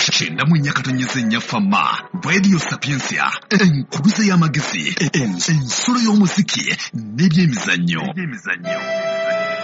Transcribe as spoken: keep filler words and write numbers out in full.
kyenda mu nnya katonyeza ennya fama Radio Sapiensia enkuluze y'amagezi ensolo y'omuziki n'ebyemizannyo.